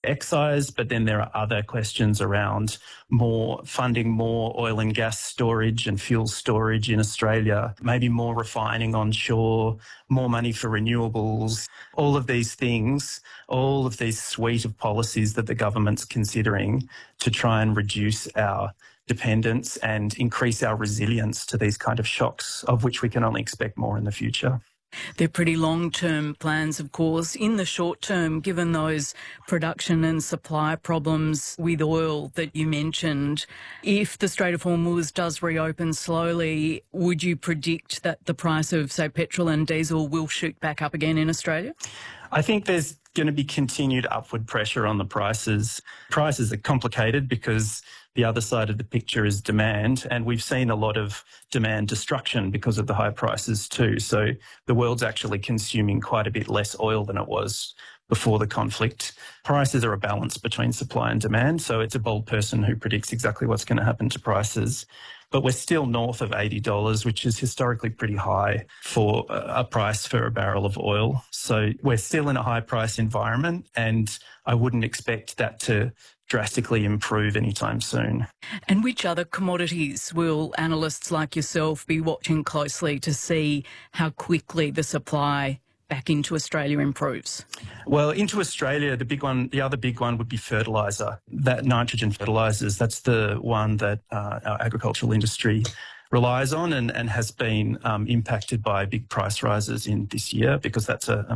excise, but then there are other questions around funding more oil and gas storage and fuel storage in Australia, maybe more refining onshore, more money for renewables, all of these things, all of these suite of policies that the government's considering to try and reduce our dependence and increase our resilience to these kind of shocks, of which we can only expect more in the future. They're pretty long-term plans, of course. In the short term, given those production and supply problems with oil that you mentioned, if the Strait of Hormuz does reopen slowly, would you predict that the price of, say, petrol and diesel will shoot back up again in Australia? I think there's going to be continued upward pressure on the prices. Prices are complicated because the other side of the picture is demand, and we've seen a lot of demand destruction because of the high prices too. So the world's actually consuming quite a bit less oil than it was before the conflict. Prices are a balance between supply and demand, so it's a bold person who predicts exactly what's going to happen to prices. But we're still north of $80, which is historically pretty high for a price for a barrel of oil. So we're still in a high price environment, and I wouldn't expect that to drastically improve anytime soon. And which other commodities will analysts like yourself be watching closely to see how quickly the supply back into Australia improves? Well, into Australia, the other big one would be fertiliser. That nitrogen fertilisers, that's the one that our agricultural industry relies on and has been impacted by big price rises in this year, because that's another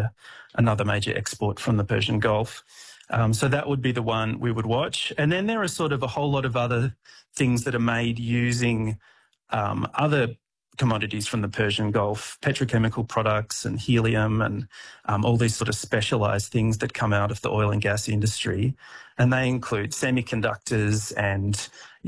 major export from the Persian Gulf. So that would be the one we would watch. And then there are sort of a whole lot of other things that are made using other commodities from the Persian Gulf, petrochemical products and helium and all these sort of specialised things that come out of the oil and gas industry. And they include semiconductors and,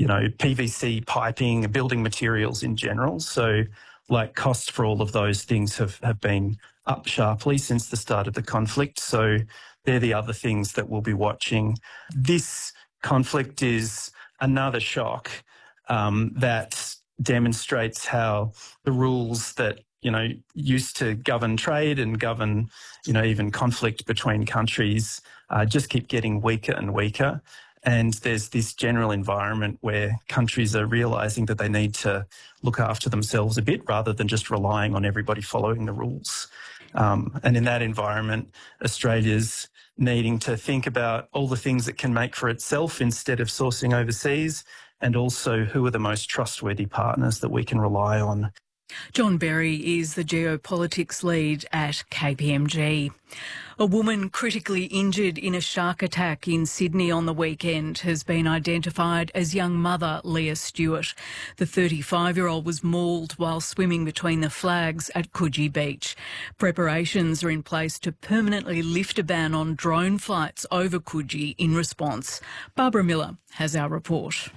PVC piping, building materials in general. So like costs for all of those things have been up sharply since the start of the conflict. So they're the other things that we'll be watching. This conflict is another shock that demonstrates how the rules that, used to govern trade and govern, even conflict between countries just keep getting weaker and weaker. And there's this general environment where countries are realising that they need to look after themselves a bit rather than just relying on everybody following the rules. And in that environment, Australia's needing to think about all the things it can make for itself instead of sourcing overseas, and also who are the most trustworthy partners that we can rely on. John Berry is the geopolitics lead at KPMG. A woman critically injured in a shark attack in Sydney on the weekend has been identified as young mother Leah Stewart. The 35-year-old was mauled while swimming between the flags at Coogee Beach. Preparations are in place to permanently lift a ban on drone flights over Coogee in response. Barbara Miller has our report.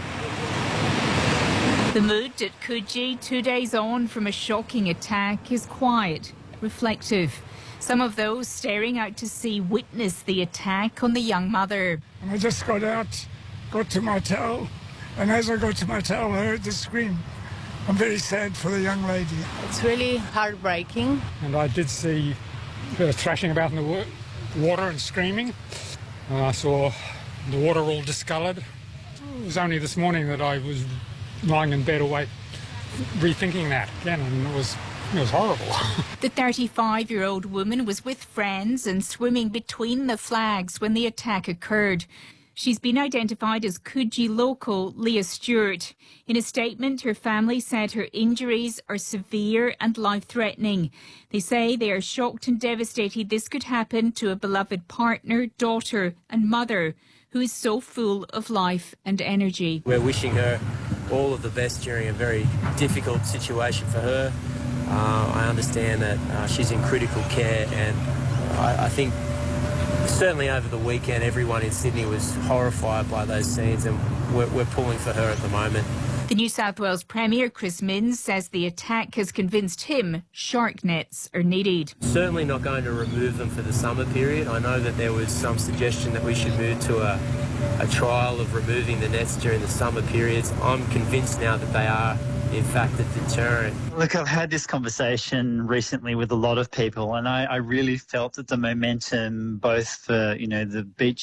The mood at Coogee, 2 days on from a shocking attack, is quiet, reflective. Some of those staring out to sea witnessed the attack on the young mother. And I just got out, got to my towel, and as I got to my towel, I heard the scream. I'm very sad for the young lady. It's really heartbreaking. And I did see her thrashing about in the water and screaming. I saw the water all discoloured. It was only this morning that I was lying in bed awake, rethinking that again, and it was horrible. The 35-year-old woman was with friends and swimming between the flags when the attack occurred. She's been identified as Coogee local Leah Stewart. In a statement, her family said her injuries are severe and life-threatening. They say they are shocked and devastated this could happen to a beloved partner, daughter and mother who is so full of life and energy. We're wishing her all of the best during a very difficult situation for her. I understand that she's in critical care, and I think certainly over the weekend everyone in Sydney was horrified by those scenes, and we're pulling for her at the moment. The New South Wales Premier, Chris Minns, says the attack has convinced him shark nets are needed. Certainly not going to remove them for the summer period. I know that there was some suggestion that we should move to a trial of removing the nets during the summer periods. I'm convinced now that they are, in fact, a deterrent. Look, I've had this conversation recently with a lot of people, and I really felt that the momentum, both for, the beach